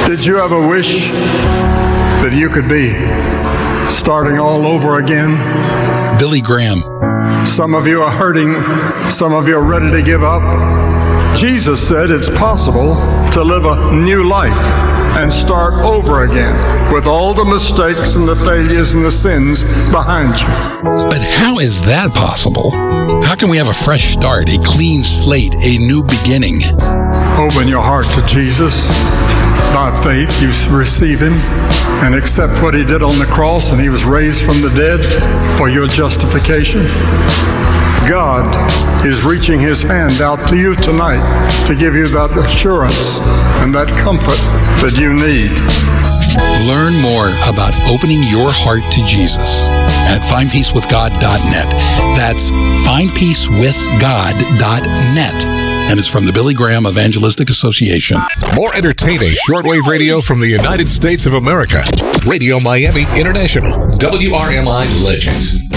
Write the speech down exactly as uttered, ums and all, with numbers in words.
Did you ever wish that you could be starting all over again? Billy Graham. Some of you are hurting. Some of you are ready to give up. Jesus said it's possible to live a new life and start over again with all the mistakes and the failures and the sins behind you. But how is that possible? How can we have a fresh start, a clean slate, a new beginning? Open your heart to Jesus. By faith, you receive him and accept what he did on the cross, and he was raised from the dead for your justification. God is reaching his hand out to you tonight to give you that assurance and that comfort that you need. Learn more about opening your heart to Jesus at find peace with god dot net. That's find peace with god dot net. And it's from the Billy Graham Evangelistic Association. More entertaining shortwave radio from the United States of America. Radio Miami International. W R M I Legends.